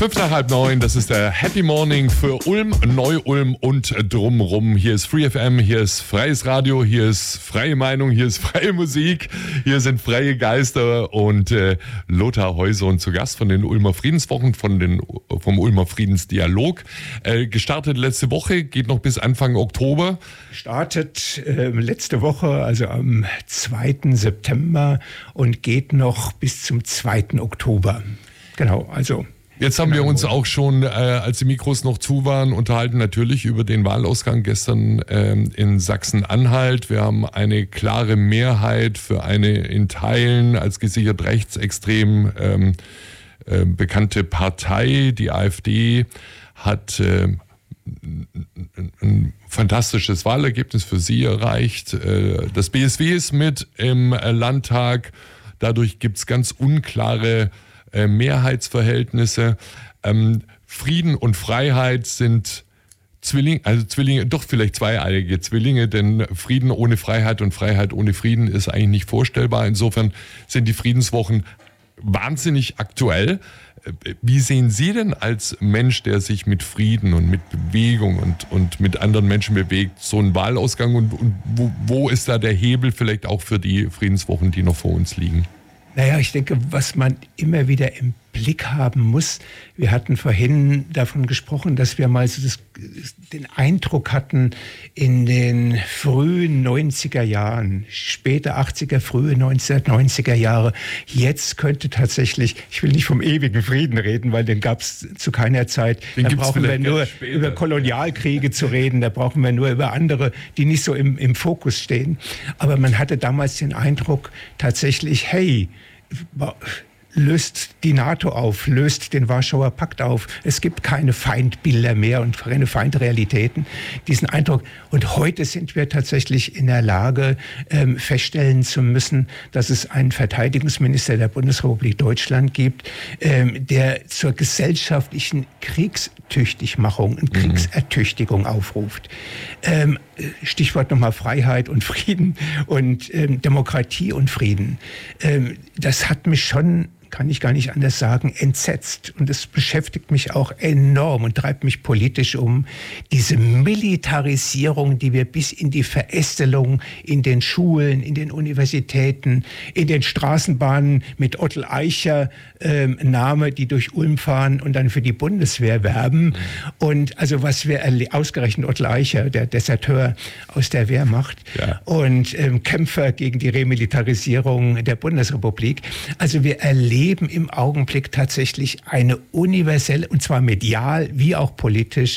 8:55, das ist der Happy Morning für Ulm, Neu-Ulm und drumrum. Hier ist Free FM, hier ist freies Radio, hier ist freie Meinung, hier ist freie Musik, hier sind freie Geister und Lothar Heusohn zu Gast von den Ulmer Friedenswochen, vom Ulmer Friedensdialog. Gestartet letzte Woche, geht noch bis Anfang Oktober. Startet letzte Woche, also am 2. September und geht noch bis zum 2. Oktober. Genau, also... Jetzt haben wir uns auch schon, als die Mikros noch zu waren, unterhalten natürlich über den Wahlausgang gestern in Sachsen-Anhalt. Wir haben eine klare Mehrheit für eine in Teilen als gesichert rechtsextrem bekannte Partei. Die AfD hat ein fantastisches Wahlergebnis für sie erreicht. Das BSW ist mit im Landtag. Dadurch gibt es ganz unklare Mehrheitsverhältnisse. Frieden und Freiheit sind Zwillinge, doch vielleicht zweieiige Zwillinge, denn Frieden ohne Freiheit und Freiheit ohne Frieden ist eigentlich nicht vorstellbar. Insofern sind die Friedenswochen wahnsinnig aktuell. Wie sehen Sie denn als Mensch, der sich mit Frieden und mit Bewegung und mit anderen Menschen bewegt, so einen Wahlausgang und wo ist da der Hebel vielleicht auch für die Friedenswochen, die noch vor uns liegen? Naja, ich denke, was man immer wieder im Blick haben muss, wir hatten vorhin davon gesprochen, dass wir mal so den Eindruck hatten in den frühen 90er Jahren, späte 80er, frühe 1990er Jahre, jetzt könnte tatsächlich, ich will nicht vom ewigen Frieden reden, weil den gab es zu keiner Zeit, da brauchen wir nur über Kolonialkriege zu reden, da brauchen wir nur über andere, die nicht so im Fokus stehen. Aber man hatte damals den Eindruck tatsächlich, hey, löst die NATO auf, löst den Warschauer Pakt auf. Es gibt keine Feindbilder mehr und keine Feindrealitäten. Diesen Eindruck. Und heute sind wir tatsächlich in der Lage, feststellen zu müssen, dass es einen Verteidigungsminister der Bundesrepublik Deutschland gibt, der zur gesellschaftlichen Kriegstüchtigmachung und Kriegsertüchtigung aufruft. Stichwort nochmal Freiheit und Frieden und Demokratie und Frieden. Das hat mich schon, kann ich gar nicht anders sagen, entsetzt. Und es beschäftigt mich auch enorm und treibt mich politisch um. Diese Militarisierung, die wir bis in die Verästelung in den Schulen, in den Universitäten, in den Straßenbahnen mit Otto Eicher Name, die durch Ulm fahren und dann für die Bundeswehr werben. Und also was wir ausgerechnet Otto Eicher, der Deserteur aus der Wehrmacht und Kämpfer gegen die Remilitarisierung der Bundesrepublik. Also wir erleben im Augenblick tatsächlich eine universelle, und zwar medial wie auch politisch,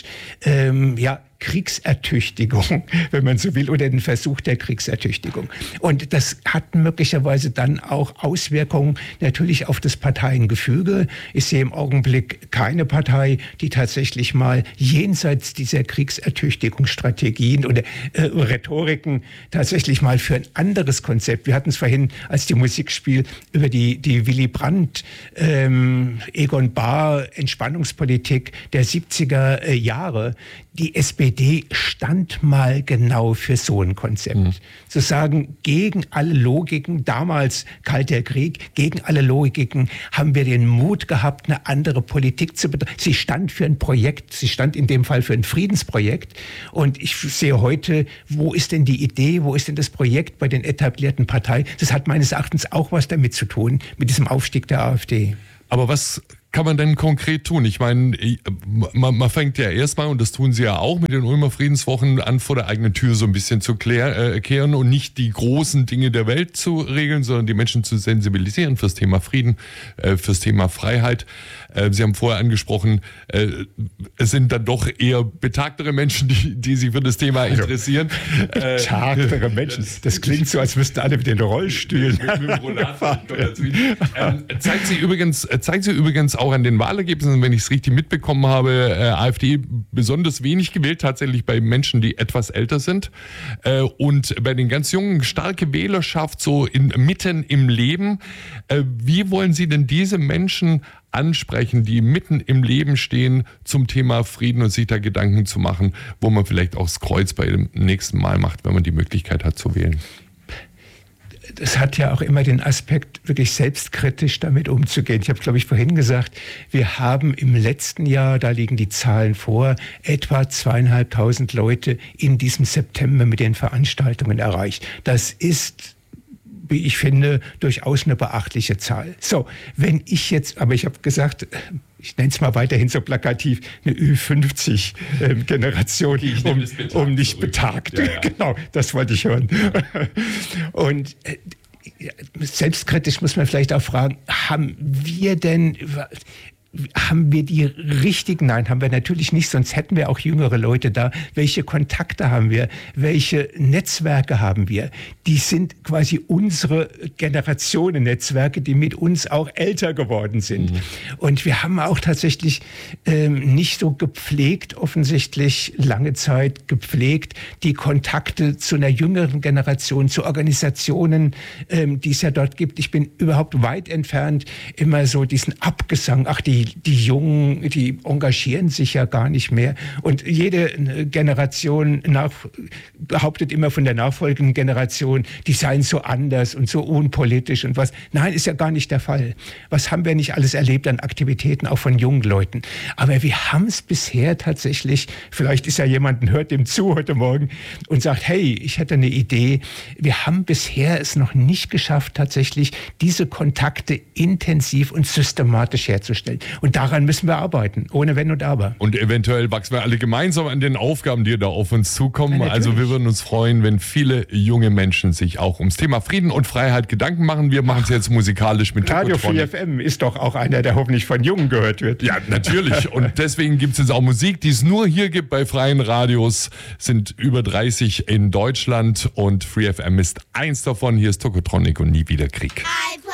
Kriegsertüchtigung, wenn man so will, oder den Versuch der Kriegsertüchtigung. Und das hat möglicherweise dann auch Auswirkungen natürlich auf das Parteiengefüge. Ich sehe im Augenblick keine Partei, die tatsächlich mal jenseits dieser Kriegsertüchtigungsstrategien oder Rhetoriken tatsächlich mal für ein anderes Konzept. Wir hatten es vorhin, als die Musik spielt, über die Willy Brandt, Egon Bahr, Entspannungspolitik der 70er Jahre. Die SPD stand mal genau für so ein Konzept. Zu sagen, gegen alle Logiken, damals Kalter Krieg, gegen alle Logiken haben wir den Mut gehabt, eine andere Politik zu betreiben. Sie stand für ein Projekt, sie stand in dem Fall für ein Friedensprojekt. Und ich sehe heute, wo ist denn die Idee, wo ist denn das Projekt bei den etablierten Parteien? Das hat meines Erachtens auch was damit zu tun, mit diesem Aufstieg der AfD. Aber was kann man denn konkret tun? Ich meine, man fängt ja erstmal, und das tun Sie ja auch mit den Ulmer Friedenswochen, an, vor der eigenen Tür so ein bisschen zu kehren und nicht die großen Dinge der Welt zu regeln, sondern die Menschen zu sensibilisieren fürs Thema Frieden, fürs Thema Freiheit. Sie haben vorher angesprochen, es sind dann doch eher betagtere Menschen, die sich für das Thema interessieren. Betagtere Menschen? Das klingt so, als müssten alle mit den Rollstühlen zeigt sie übrigens auch an den Wahlergebnissen, wenn ich es richtig mitbekommen habe, AfD besonders wenig gewählt, tatsächlich bei Menschen, die etwas älter sind. Und bei den ganz Jungen starke Wählerschaft, so mitten im Leben. Wie wollen Sie denn diese Menschen ansprechen, die mitten im Leben stehen, zum Thema Frieden und sich da Gedanken zu machen, wo man vielleicht auch das Kreuz bei dem nächsten Mal macht, wenn man die Möglichkeit hat zu wählen? das hat ja auch immer den Aspekt, wirklich selbstkritisch damit umzugehen. Ich habe, glaube ich, vorhin gesagt, wir haben im letzten Jahr, da liegen die Zahlen vor, etwa 2.500 Leute in diesem September mit den Veranstaltungen erreicht. Das ist, wie ich finde, durchaus eine beachtliche Zahl. So, wenn ich jetzt, aber ich habe gesagt, ich nenne es mal weiterhin so plakativ, eine Ü50-Generation, um nicht betagt. Ja. Genau, das wollte ich hören. Und selbstkritisch muss man vielleicht auch fragen, haben wir die richtigen? Nein, haben wir natürlich nicht, sonst hätten wir auch jüngere Leute da. Welche Kontakte haben wir? Welche Netzwerke haben wir? Die sind quasi unsere Generationen-Netzwerke, die mit uns auch älter geworden sind. Mhm. Und wir haben auch tatsächlich nicht so gepflegt, offensichtlich lange Zeit gepflegt, die Kontakte zu einer jüngeren Generation, zu Organisationen, die es ja dort gibt. Ich bin überhaupt weit entfernt, immer so diesen Abgesang, ach, die Jungen, die engagieren sich ja gar nicht mehr. Und jede Generation behauptet immer von der nachfolgenden Generation, die seien so anders und so unpolitisch und was. Nein, ist ja gar nicht der Fall. Was haben wir nicht alles erlebt an Aktivitäten, auch von jungen Leuten? Aber wir haben es bisher tatsächlich, vielleicht ist ja jemand, hört dem zu heute Morgen und sagt, hey, ich hätte eine Idee. Wir haben bisher es noch nicht geschafft, tatsächlich diese Kontakte intensiv und systematisch herzustellen. Und daran müssen wir arbeiten, ohne Wenn und Aber. Und eventuell wachsen wir alle gemeinsam an den Aufgaben, die da auf uns zukommen. Ja, also wir würden uns freuen, wenn viele junge Menschen sich auch ums Thema Frieden und Freiheit Gedanken machen. Wir machen es jetzt musikalisch mit Radio Free FM ist doch auch einer, der hoffentlich von Jungen gehört wird. Ja, natürlich. Und deswegen gibt es jetzt auch Musik, die es nur hier gibt bei freien Radios. Sind über 30 in Deutschland und Free FM ist eins davon. Hier ist Tokotronic und Nie wieder Krieg.